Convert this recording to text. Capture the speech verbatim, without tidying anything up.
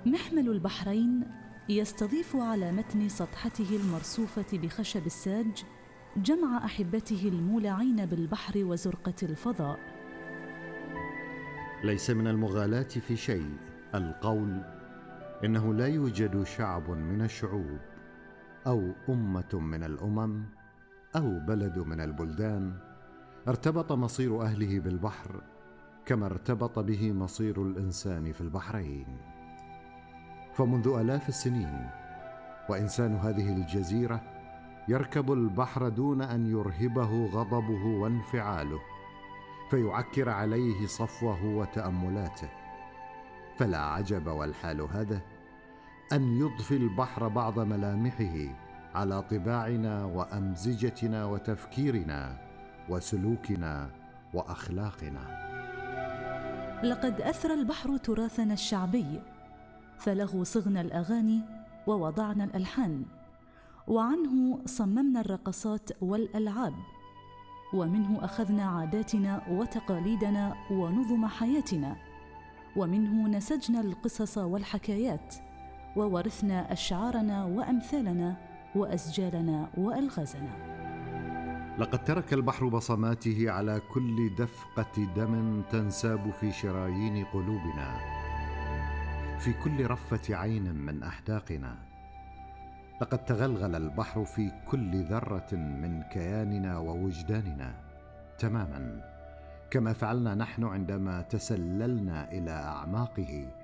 محمل البحرين يستضيف على متن سطحته المرصوفة بخشب الساج جمع أحبته المولعين بالبحر وزرقة الفضاء. ليس من المغالاة في شيء القول إنه لا يوجد شعب من الشعوب أو أمة من الأمم أو بلد من البلدان ارتبط مصير أهله بالبحر كما ارتبط به مصير الإنسان في البحرين. فمنذ آلاف السنين وإنسان هذه الجزيرة يركب البحر دون أن يرهبه غضبه وانفعاله فيعكر عليه صفوه وتأملاته. فلا عجب والحال هذا أن يضفي البحر بعض ملامحه على طباعنا وأمزجتنا وتفكيرنا وسلوكنا وأخلاقنا. لقد أثرى البحر تراثنا الشعبي، فله صغنا الأغاني ووضعنا الألحان، وعنه صممنا الرقصات والألعاب، ومنه أخذنا عاداتنا وتقاليدنا ونظم حياتنا، ومنه نسجنا القصص والحكايات، وورثنا أشعارنا وأمثالنا وأسجالنا وألغازنا. لقد ترك البحر بصماته على كل دفقة دم تنساب في شرايين قلوبنا، في كل رفة عين من أحداقنا. لقد تغلغل البحر في كل ذرة من كياننا ووجداننا تماما كما فعلنا نحن عندما تسللنا إلى أعماقه